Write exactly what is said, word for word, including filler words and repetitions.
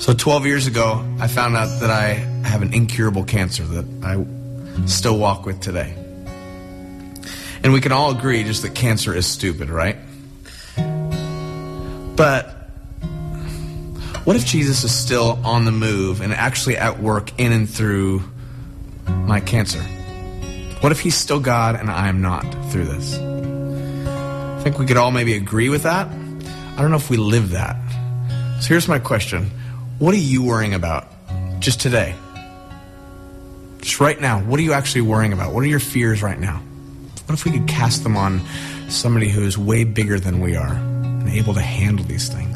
So twelve years ago, I found out that I have an incurable cancer that I still walk with today. And we can all agree just that cancer is stupid, right? But what if Jesus is still on the move and actually at work in and through my cancer? What if he's still God and I am not through this? I think we could all maybe agree with that. I don't know if we live that. So here's my question. What are you worrying about just today? Just right now, what are you actually worrying about? What are your fears right now? What if we could cast them on somebody who is way bigger than we are and able to handle these things?